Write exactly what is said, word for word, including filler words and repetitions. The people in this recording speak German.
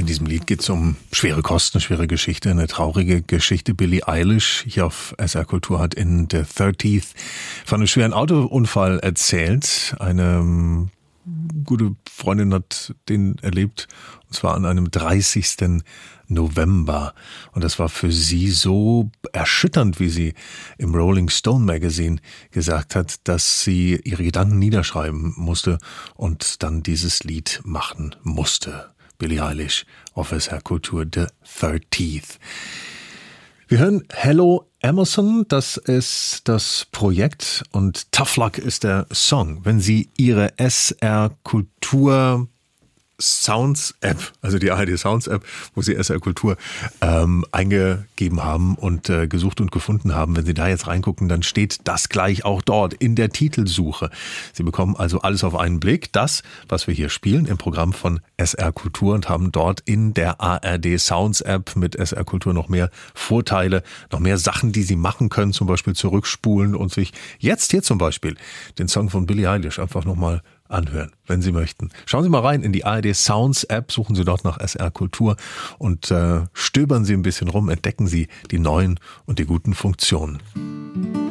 diesem Lied geht es um schwere Kosten, schwere Geschichte, eine traurige Geschichte. Billie Eilish hier auf S R Kultur hat in The thirtieth von einem schweren Autounfall erzählt. Eine gute Freundin hat den erlebt, und zwar an einem dreißigsten November. Und das war für sie so erschütternd, wie sie im Rolling Stone Magazine gesagt hat, dass sie ihre Gedanken niederschreiben musste und dann dieses Lied machen musste. Billie Eilish auf S R Kultur, The thirtieth. Wir hören Hello Emerson, das ist das Projekt und Tough Luck ist der Song. Wenn Sie Ihre S R Kultur Sounds App, also die A R D Sounds App, wo Sie S R Kultur ähm, eingegeben haben und äh, gesucht und gefunden haben, wenn Sie da jetzt reingucken, dann steht das gleich auch dort in der Titelsuche. Sie bekommen also alles auf einen Blick, das, was wir hier spielen im Programm von S R Kultur, und haben dort in der A R D Sounds App mit S R Kultur noch mehr Vorteile, noch mehr Sachen, die Sie machen können, zum Beispiel zurückspulen und sich jetzt hier zum Beispiel den Song von Billie Eilish einfach nochmal anhören, wenn Sie möchten. Schauen Sie mal rein in die A R D Sounds App, suchen Sie dort nach S R Kultur und äh, stöbern Sie ein bisschen rum, entdecken Sie die neuen und die guten Funktionen.